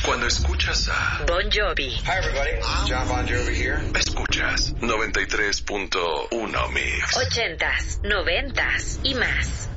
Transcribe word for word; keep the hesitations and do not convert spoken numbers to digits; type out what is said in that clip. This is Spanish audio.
Cuando escuchas a Bon Jovi. Hi everybody, John Bon Jovi here. Escuchas noventa y tres punto uno Mix. Ochentas, noventas y más.